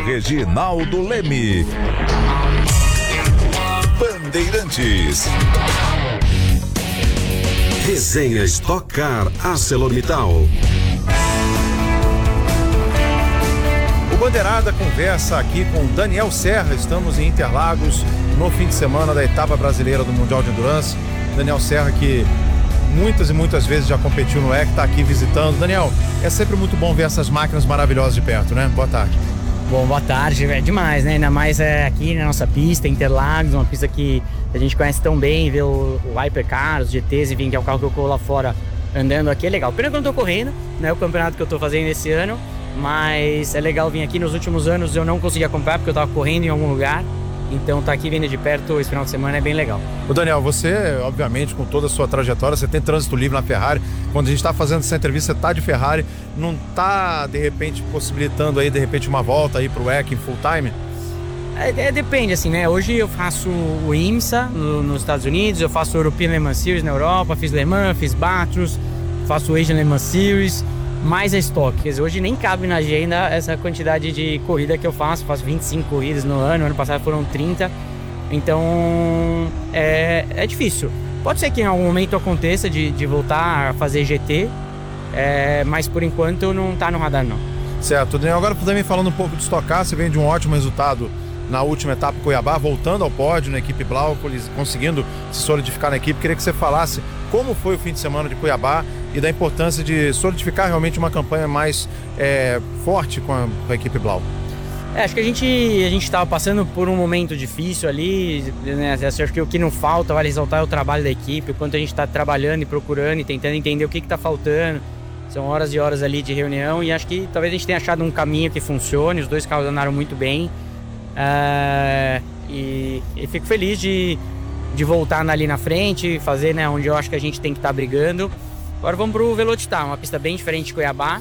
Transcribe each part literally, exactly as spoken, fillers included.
Reginaldo Leme. Bandeirantes. Resenha Stock Car ArcelorMittal. O Bandeirada conversa aqui com Daniel Serra. Estamos em Interlagos no fim de semana da etapa brasileira do Mundial de Endurance. Daniel Serra, que muitas e muitas vezes já competiu no E C, está aqui visitando. Daniel, é sempre muito bom ver essas máquinas maravilhosas de perto, né? Boa tarde. Bom, boa tarde, é demais, né? Ainda mais é, aqui na nossa pista, Interlagos, uma pista que a gente conhece tão bem, ver o, o Hypercar, os G Ts, enfim, que é o carro que eu corro lá fora andando aqui, é legal. Pena que eu não tô correndo, né? O campeonato que eu tô fazendo esse ano, mas é legal vir aqui. Nos últimos anos eu não consegui acompanhar porque eu tava correndo em algum lugar, então tá aqui vindo de perto esse final de semana é bem legal. O Daniel, você, obviamente, com toda a sua trajetória, você tem trânsito livre na Ferrari. Quando a gente está fazendo essa entrevista, você tá de Ferrari, não tá, de repente, possibilitando aí, de repente, uma volta aí pro E C em full time? É, é, depende, assim, né? Hoje eu faço o IMSA no, nos Estados Unidos, eu faço o European Le Mans Series na Europa, fiz Le Mans, fiz Bathurst, faço o Asian Le Mans Series, mais a Stock. Quer dizer, hoje nem cabe na agenda essa quantidade de corrida que eu faço, faço vinte e cinco corridas no ano, ano passado foram trinta, então é, é difícil. Pode ser que em algum momento aconteça de, de voltar a fazer G T, é, mas por enquanto não tá no radar não. Certo, Daniel, agora também falando um pouco de Stock Car, você vem de um ótimo resultado na última etapa em Cuiabá, voltando ao pódio na equipe Blau, conseguindo se solidificar na equipe. Queria que você falasse como foi o fim de semana de Cuiabá e da importância de solidificar realmente uma campanha mais é, forte com a, com a equipe Blau. É, acho que a gente a gente estava passando por um momento difícil ali, né? Acho que o que não falta, vale ressaltar, é o trabalho da equipe, o quanto a gente está trabalhando e procurando e tentando entender o que está faltando. São horas e horas ali de reunião e acho que talvez a gente tenha achado um caminho que funcione. Os dois carros andaram muito bem. Uh, e, e fico feliz de, de voltar ali na frente, fazer, né, onde eu acho que a gente tem que estar tá brigando. Agora vamos pro Velocitar, uma pista bem diferente de Cuiabá,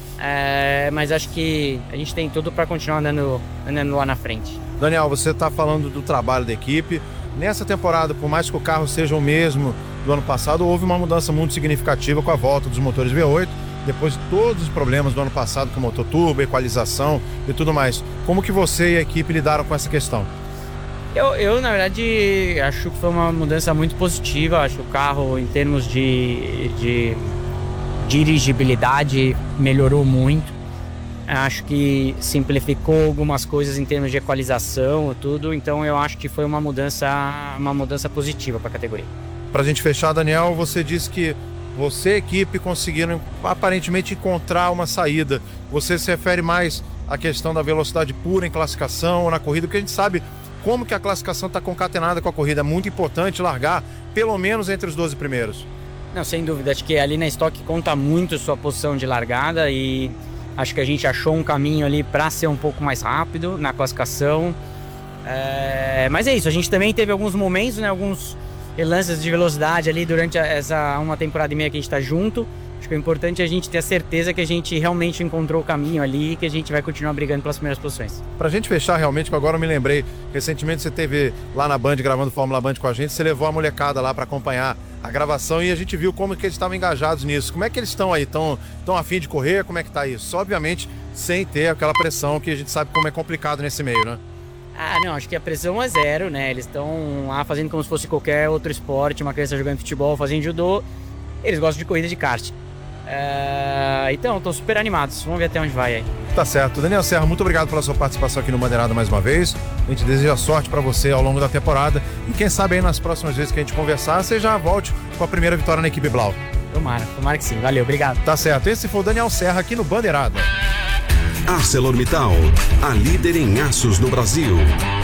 uh, mas acho que a gente tem tudo para continuar andando, andando lá na frente. Daniel, você está falando do trabalho da equipe. Nessa temporada, por mais que o carro seja o mesmo do ano passado, houve uma mudança muito significativa com a volta dos motores V oito. Depois de todos os problemas do ano passado com motor turbo, equalização e tudo mais. Como que você e a equipe lidaram com essa questão? Eu, eu na verdade, acho que foi uma mudança muito positiva. Acho que o carro, em termos de, de dirigibilidade, melhorou muito. Acho que simplificou algumas coisas em termos de equalização e tudo. Então eu acho que foi uma mudança, uma mudança positiva para a categoria. Para a gente fechar, Daniel, você disse que você e a equipe conseguiram aparentemente encontrar uma saída. Você se refere mais à questão da velocidade pura em classificação ou na corrida, porque a gente sabe como que a classificação está concatenada com a corrida. É muito importante largar pelo menos entre os doze primeiros. Não, sem dúvida. Acho que ali na Stock conta muito sua posição de largada e acho que a gente achou um caminho ali para ser um pouco mais rápido na classificação. É... Mas é isso, a gente também teve alguns momentos, né, alguns lances de velocidade ali durante essa uma temporada e meia que a gente está junto. Acho que o importante é a gente ter a certeza que a gente realmente encontrou o caminho ali e que a gente vai continuar brigando pelas primeiras posições. Pra gente fechar realmente, que agora eu me lembrei, recentemente você esteve lá na Band gravando Fórmula Band com a gente, você levou a molecada lá para acompanhar a gravação e a gente viu como que eles estavam engajados nisso. Como é que eles estão aí? Estão tão a fim de correr? Como é que tá isso? Obviamente sem ter aquela pressão que a gente sabe como é complicado nesse meio, né? Ah, não, acho que a pressão é zero, né? Eles estão lá fazendo como se fosse qualquer outro esporte, uma criança jogando futebol, fazendo judô. Eles gostam de corrida de kart. É... Então, estão super animados. Vamos ver até onde vai aí. Tá certo. Daniel Serra, muito obrigado pela sua participação aqui no Bandeirada mais uma vez. A gente deseja sorte para você ao longo da temporada. E quem sabe aí nas próximas vezes que a gente conversar, você já volte com a primeira vitória na equipe Blau. Tomara, tomara que sim. Valeu, obrigado. Tá certo. Esse foi o Daniel Serra aqui no Bandeirada. ArcelorMittal, a líder em aços no Brasil.